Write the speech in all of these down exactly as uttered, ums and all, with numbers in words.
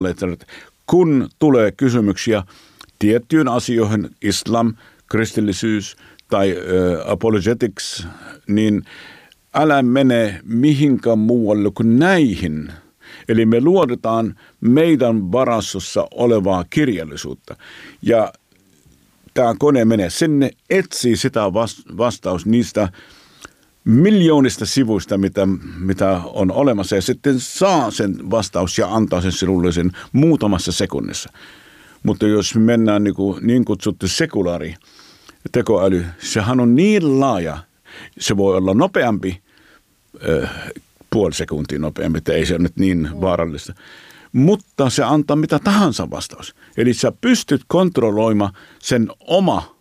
kun tulee kysymyksiä tiettyyn asioihin, islam, kristillisyys tai äh, apologetics, niin älä mene mihinkään muualle kuin näihin. Eli me luodetaan meidän varastossa olevaa kirjallisuutta. Ja tämä kone menee sinne, etsii sitä vastaus niistä miljoonista sivuista, mitä, mitä on olemassa, ja sitten saa sen vastaus ja antaa sen sinulle sen muutamassa sekunnissa. Mutta jos mennään niin, kuin, niin kutsuttu sekulaari tekoäly, sehän on niin laaja, se voi olla nopeampi, äh, puoli sekuntia nopeampi, että ei se ole nyt niin vaarallista. Mutta se antaa mitä tahansa vastaus. Eli sä pystyt kontrolloimaan sen oma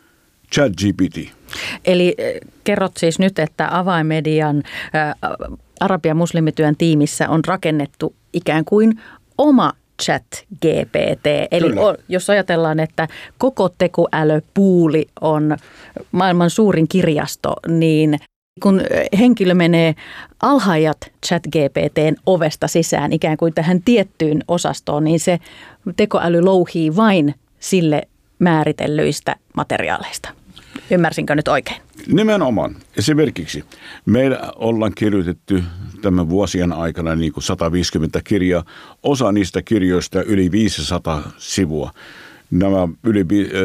ChatGPT. Eli kerrot siis nyt, että avainmedian ä, Arabian muslimityön tiimissä on rakennettu ikään kuin oma ChatGPT. Eli on, jos ajatellaan, että koko tekoälypuuli on maailman suurin kirjasto, niin kun henkilö menee alhaajat ChatGPTn ovesta sisään ikään kuin tähän tiettyyn osastoon, niin se tekoäly louhii vain sille määritellyistä materiaaleista. Ymmärsinkö nyt oikein? Nimenomaan. Esimerkiksi meillä ollaan kirjoitettu tämän vuosien aikana niin kuin sata viisikymmentä kirjaa. Osa niistä kirjoista yli viisisataa sivua. Nämä yli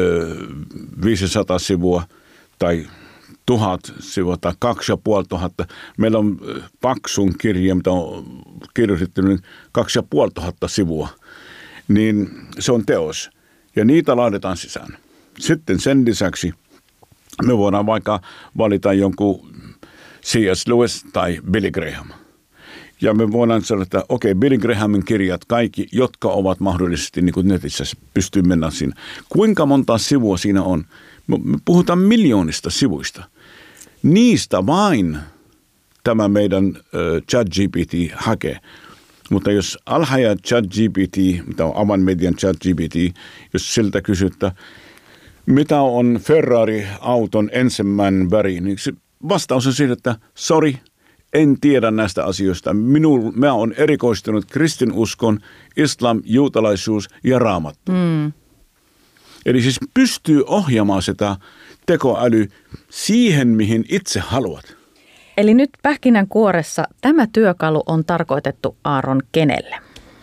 viisisataa sivua tai tuhat sivua tai kaksi ja puoli tuhatta. Meillä on paksun kirja, mitä on kirjoitettu kaksi ja puoli tuhatta sivua. Niin se on teos. Ja niitä laitetaan sisään. Sitten sen lisäksi me voidaan vaikka valita jonkun C S Lewis tai Billy Graham. Ja me voidaan sanoa, että okei, okay, Billy Grahamin kirjat, kaikki, jotka ovat mahdollisesti niin kuin netissä, pystyy mennä siinä. Kuinka monta sivua siinä on? Me puhutaan miljoonista sivuista. Niistä vain tämä meidän äh, ChatGPT hakee. Mutta jos alhaaja ChatGPT, mitä on avainmedian ChatGPT, jos siltä kysytään, mitä on Ferrari-auton ensimmäinen väri, niin se vastaus on siitä, että sori, en tiedä näistä asioista. Minun, mä olen erikoistunut kristinuskon, islam, juutalaisuus ja raamattu. Mm. Eli siis pystyy ohjaamaan sitä tekoäly siihen, mihin itse haluat. Eli nyt pähkinänkuoressa tämä työkalu on tarkoitettu, Aaron, kenelle?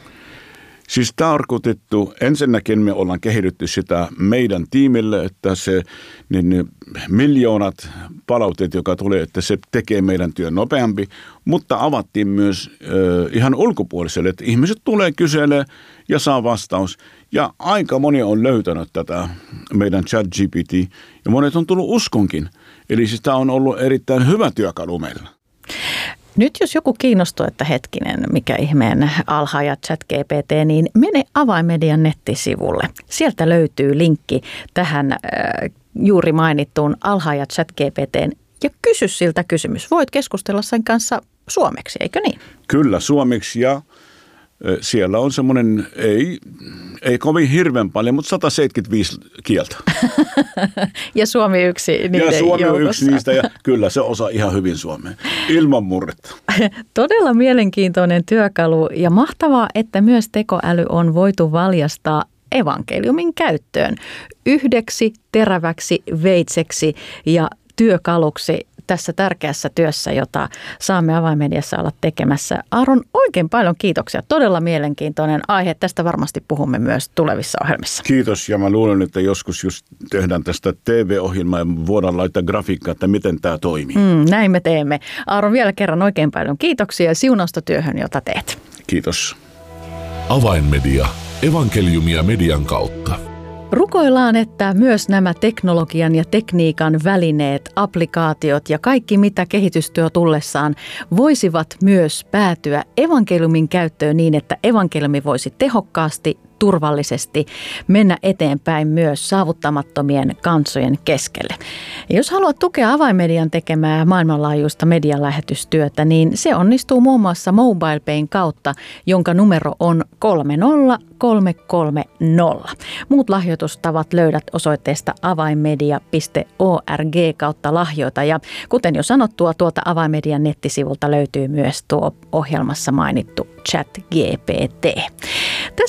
Siis tarkoitettu, ensinnäkin me ollaan kehitetty sitä meidän tiimille, että se niin miljoonat palautteet, joka tulee, että se tekee meidän työn nopeampi, mutta avattiin myös äh, ihan ulkopuoliselle, että ihmiset tulee kyselee ja saa vastaus. Ja aika moni on löytänyt tätä meidän ChatGPT ja monet on tullut uskonkin. Eli siis tämä on ollut erittäin hyvä työkalu meillä. Nyt jos joku kiinnostuu, että hetkinen, mikä ihmeen alhaaja ChatGPT, niin mene avainmedian nettisivulle. Sieltä löytyy linkki tähän äh, juuri mainittuun alhaaja ChatGPT:n ja kysy siltä kysymys. Voit keskustella sen kanssa suomeksi, eikö niin? Kyllä, suomeksi ja siellä on semmoinen, ei, ei kovin hirveän paljon, mutta sata seitsemänkymmentäviisi kieltä. Ja Suomi yksi niiden Ja Suomi joukossa. on yksi niistä ja kyllä se osaa ihan hyvin suomea, ilman murretta. Todella mielenkiintoinen työkalu ja mahtavaa, että myös tekoäly on voitu valjastaa evankeliumin käyttöön yhdeksi teräväksi veitseksi ja työkaluksi tässä tärkeässä työssä, jota saamme avainmediassa olla tekemässä. Aaron, oikein paljon kiitoksia. Todella mielenkiintoinen aihe. Tästä varmasti puhumme myös tulevissa ohjelmissa. Kiitos ja mä luulen, että joskus just tehdään tästä T V-ohjelmaa ja voidaan laittaa grafiikkaa, että miten tämä toimii. Mm, näin me teemme. Aaron, vielä kerran oikein paljon kiitoksia ja siunausta työhön, jota teet. Kiitos. Avainmedia. Evankeliumia median kautta. Rukoillaan, että myös nämä teknologian ja tekniikan välineet, applikaatiot ja kaikki mitä kehitystyö tullessaan voisivat myös päätyä evankeliumin käyttöön niin, että evankeliumi voisi tehokkaasti, turvallisesti mennä eteenpäin myös saavuttamattomien kansojen keskelle. Ja jos haluat tukea Avainmedian tekemää maailmanlaajuista medialähetystyötä, niin se onnistuu muun muassa MobilePayn kautta, jonka numero on kolme nolla kolme kolme nolla. Muut lahjoitustavat löydät osoitteesta avainmedia piste org kautta lahjoita. Ja kuten jo sanottua, tuolta Avainmedian nettisivulta löytyy myös tuo ohjelmassa mainittu ChatGPT. Tässä